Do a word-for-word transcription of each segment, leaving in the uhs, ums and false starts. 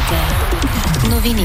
Вероника. Новини.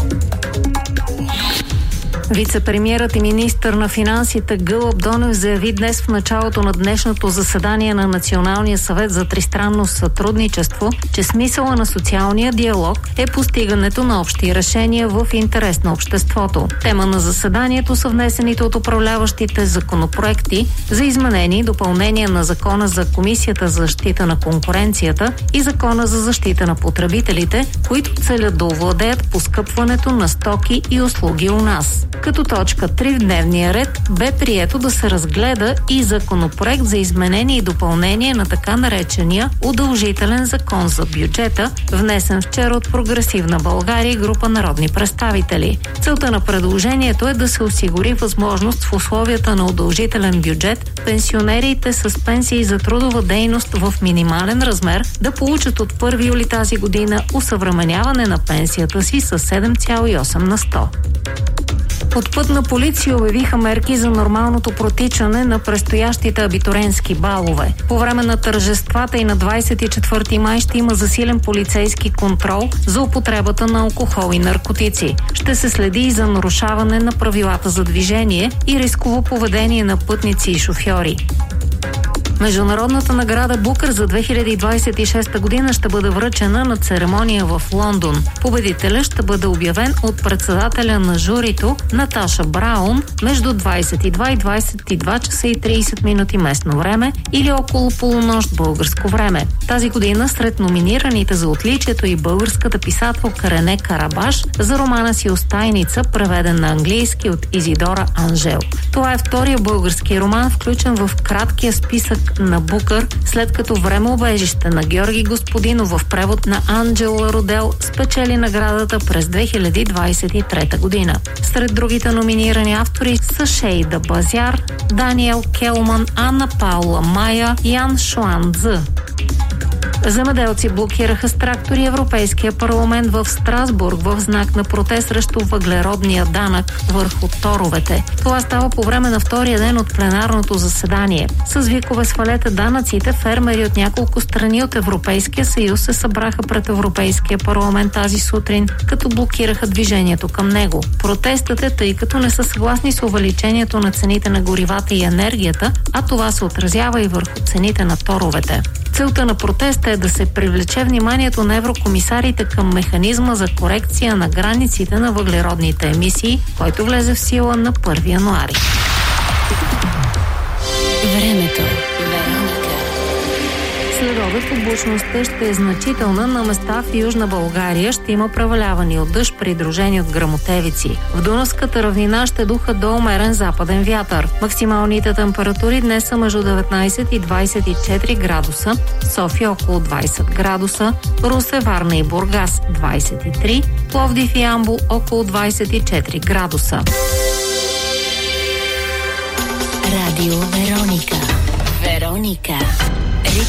Вице-премиерът и министър на финансите Гълъб Донев заяви днес в началото на днешното заседание на Националния съвет за тристранно сътрудничество, че смисъла на социалния диалог е постигането на общи решения в интерес на обществото. Тема на заседанието са внесените от управляващите законопроекти за изменение и допълнение на Закона за Комисията за защита на конкуренцията и Закона за защита на потребителите, които целят да овладеят поскъпването на стоки и услуги у нас. Като точка три в дневния ред бе прието да се разгледа и законопроект за изменение и допълнение на така наречения удължителен закон за бюджета, внесен вчера от Прогресивна България и група народни представители. Целта на предложението е да се осигури възможност в условията на удължителен бюджет пенсионерите с пенсии за трудова дейност в минимален размер да получат от първи юли тази година усъвременяване на пенсията си с седем цяло и осем на сто. От Пътна полиция обявиха мерки за нормалното протичане на предстоящите абитуренски балове. По време на тържествата и на двадесет и четвърти май ще има засилен полицейски контрол за употребата на алкохол и наркотици. Ще се следи и за нарушаване на правилата за движение и рисково поведение на пътници и шофьори. Международната награда Букър за две хиляди двадесет и шеста година ще бъде връчена на церемония в Лондон. Победителят ще бъде обявен от председателя на журито Наташа Браун между двадесет и два и двадесет и два часа и тридесет минути местно време или около полунощ българско време. Тази година сред номинираните за отличието и българската писателка Рене Карабаш за романа си "Остайница", преведен на английски от Изидора Анжел. Това е втория български роман, включен в краткия списък на Букър, след като "Времеубежище" на Георги Господинов в превод на Анджела Родел спечели наградата през две хиляди двадесет и трета година. Сред другите номинирани автори са Шейда Базяр, Даниел Келман, Анна Паула Майя, Ян Шуан-Дз. Земеделци блокираха с трактори Европейския парламент в Страсбург в знак на протест срещу въглеродния данък върху торовете. Това става по време на втория ден от пленарното заседание. С викове "Свалете данъците", фермери от няколко страни от Европейския съюз се събраха пред Европейския парламент тази сутрин, като блокираха движението към него. Протестът е, тъй като не са съгласни с увеличението на цените на горивата и енергията, а това се отразява и върху цените на торовете. Целта на протеста е да се привлече вниманието на еврокомисарите към механизма за корекция на границите на въглеродните емисии, който влезе в сила на първи януари. Времето. Следобед облачността ще е значителна. На места в Южна България ще има превалявани от дъжд, придружени от гръмотевици. В Дунавската равнина ще духа до умерен западен вятър. Максималните температури днес са между деветнадесет и двадесет и четири градуса, София около двадесет градуса, Русе, Варна и Бургас двадесет и три, Пловдив и Ямбол около двадесет и четири градуса. Радио Вероника. Вероника.